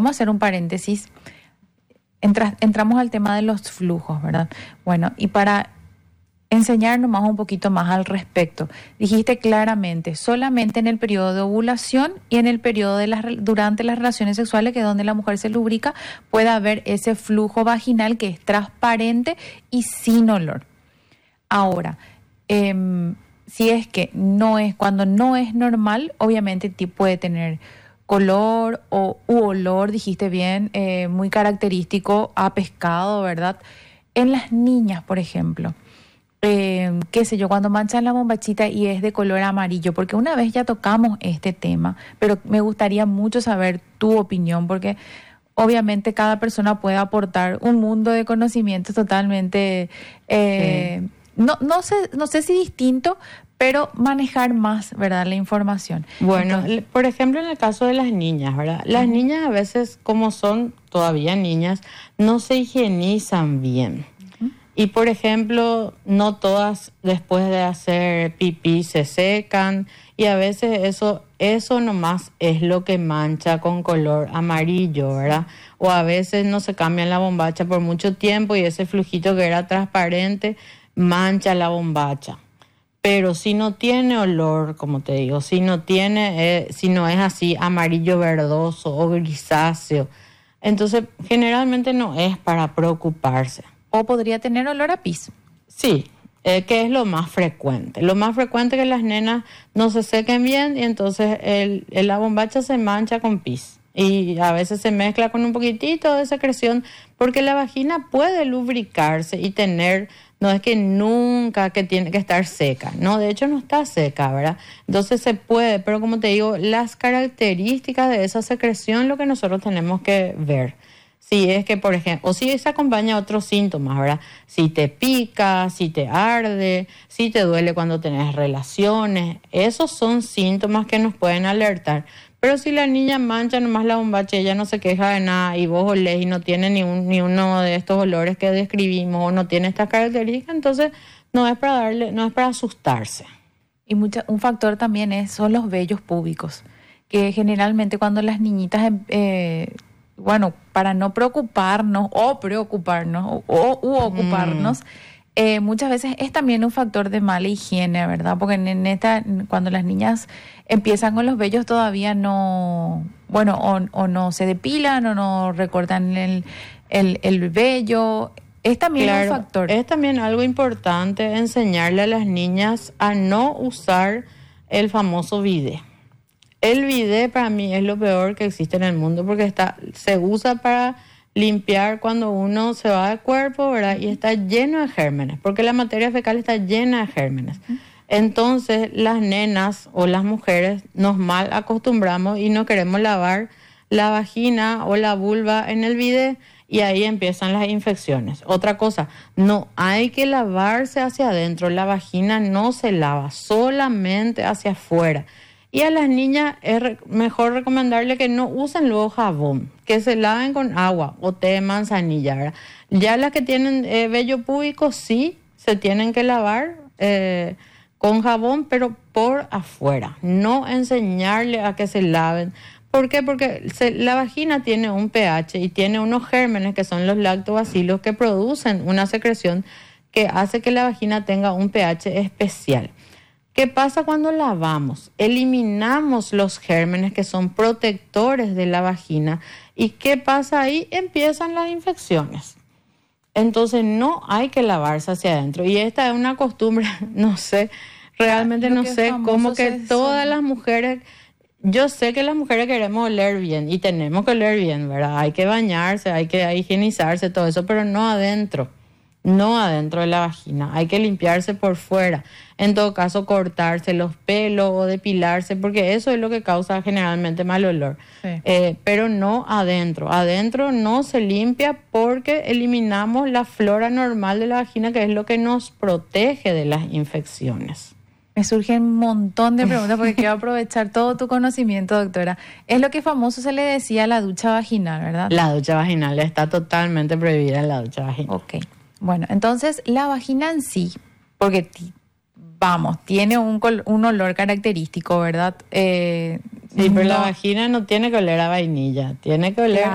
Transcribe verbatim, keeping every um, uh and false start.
vamos a hacer un paréntesis. Entra, entramos al tema de los flujos, ¿verdad? Bueno, y para enseñarnos más un poquito más al respecto, dijiste claramente, solamente en el periodo de ovulación y en el periodo de las, durante las relaciones sexuales, que es donde la mujer se lubrica, puede haber ese flujo vaginal que es transparente y sin olor. Ahora, eh, si es que no es, cuando no es normal, obviamente puede tener color o u olor, dijiste bien, eh, muy característico a pescado, ¿verdad? En las niñas, por ejemplo, eh, qué sé yo, cuando manchan la bombachita y es de color amarillo, porque una vez ya tocamos este tema, pero me gustaría mucho saber tu opinión, porque obviamente cada persona puede aportar un mundo de conocimientos totalmente, eh, sí. no, no sé, no sé si distinto, pero manejar más, ¿verdad?, la información. Bueno, Entonces, por ejemplo, en el caso de las niñas, ¿verdad? Las uh-huh. niñas a veces, como son todavía niñas, no se higienizan bien. Uh-huh. Y, por ejemplo, no todas después de hacer pipí se secan. Y a veces eso, eso nomás es lo que mancha con color amarillo, ¿verdad? O a veces no se cambia la bombacha por mucho tiempo y ese flujito que era transparente mancha la bombacha. Pero si no tiene olor, como te digo, si no tiene, eh, si no es así amarillo verdoso o grisáceo, entonces generalmente no es para preocuparse. O podría tener olor a pis. Sí, eh, que es lo más frecuente. Lo más frecuente es que las nenas no se sequen bien y entonces el, el, la bombacha se mancha con pis. Y a veces se mezcla con un poquitito de secreción porque la vagina puede lubricarse y tener... No es que nunca que tiene que estar seca, no, de hecho no está seca, ¿verdad? Entonces se puede, pero como te digo, las características de esa secreción lo que nosotros tenemos que ver. Si es que, por ejemplo, o si se acompaña a otros síntomas, ¿verdad? Si te pica, si te arde, si te duele cuando tenés relaciones, esos son síntomas que nos pueden alertar. Pero si la niña mancha nomás la bombacha, ella no se queja de nada y vos olés y no tiene ni, un, ni uno de estos olores que describimos o no tiene estas características, entonces no es para darle, no es para asustarse. Y mucha, un factor también es, son los vellos púbicos, que generalmente cuando las niñitas, eh, bueno, para no preocuparnos o preocuparnos o, o u ocuparnos, mm. Eh, muchas veces es también un factor de mala higiene, ¿verdad? Porque en esta, cuando las niñas empiezan con los vellos todavía no, bueno, o, o no se depilan o no recortan el, el, el vello. Es también claro, un factor. Es también algo importante enseñarle a las niñas a no usar el famoso bidet. El bidet para mí es lo peor que existe en el mundo porque está, se usa para limpiar cuando uno se va del cuerpo, ¿verdad? Y está lleno de gérmenes, porque la materia fecal está llena de gérmenes. Entonces, las nenas o las mujeres nos mal acostumbramos y no queremos lavar la vagina o la vulva en el bidet y ahí empiezan las infecciones. Otra cosa, no hay que lavarse hacia adentro, la vagina no se lava, solamente hacia afuera. Y a las niñas es re- mejor recomendarle que no usen luego jabón, que se laven con agua o té de manzanilla, ¿verdad? Ya las que tienen eh, vello púbico sí se tienen que lavar eh, con jabón, pero por afuera. No enseñarle a que se laven. ¿Por qué? Porque se, la vagina tiene un pH y tiene unos gérmenes que son los lactobacilos que producen una secreción que hace que la vagina tenga un pH especial. ¿Qué pasa cuando lavamos? Eliminamos los gérmenes que son protectores de la vagina. ¿Y qué pasa ahí? Empiezan las infecciones. Entonces no hay que lavarse hacia adentro. Y esta es una costumbre, no sé, realmente no sé cómo que todas las mujeres... Yo sé que las mujeres queremos oler bien y tenemos que oler bien, ¿verdad? Hay que bañarse, hay que higienizarse, todo eso, pero no adentro. No adentro de la vagina, hay que limpiarse por fuera. En todo caso, cortarse los pelos o depilarse, porque eso es lo que causa generalmente mal olor. Sí. Eh, pero no adentro. Adentro no se limpia porque eliminamos la flora normal de la vagina, que es lo que nos protege de las infecciones. Me surgen un montón de preguntas porque quiero aprovechar todo tu conocimiento, doctora. Es lo que famoso se le decía la ducha vaginal, ¿verdad? La ducha vaginal está totalmente prohibida en la ducha vaginal. Ok. Bueno, entonces la vagina en sí, porque vamos, tiene un, col- un olor característico, ¿verdad? Eh, sí, pero no, la vagina no tiene que oler a vainilla, tiene que oler